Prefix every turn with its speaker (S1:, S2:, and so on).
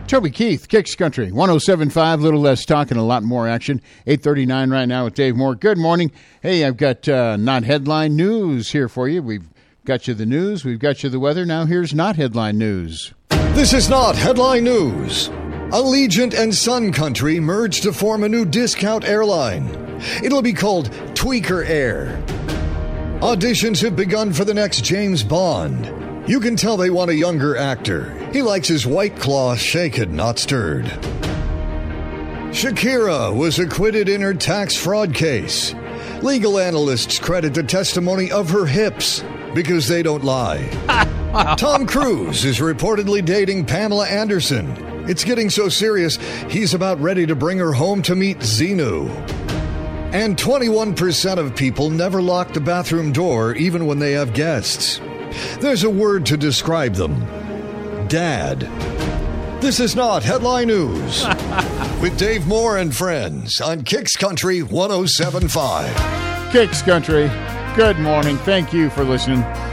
S1: Toby Keith, Kicks Country, 107.5, a little less talk and a lot more action. 8:39 right now with Dave Moore. Good morning. Hey, I've got not headline news here for you. We've got you the news. We've got you the weather. Now here's not headline news.
S2: This is not headline news. Allegiant and Sun Country merged to form a new discount airline. It'll be called Tweaker Air. Auditions have begun for the next James Bond. You can tell they want a younger actor. He likes his White Claw shaken, not stirred. Shakira was acquitted in her tax fraud case. Legal analysts credit the testimony of her hips because they don't lie. Tom Cruise is reportedly dating Pamela Anderson. It's getting so serious, he's about ready to bring her home to meet Xenu. And 21% of people never lock the bathroom door even when they have guests. There's a word to describe them. Dad. This is not headline news. With Dave Moore and friends on Kicks Country 107.5.
S1: Kicks Country, good morning. Thank you for listening.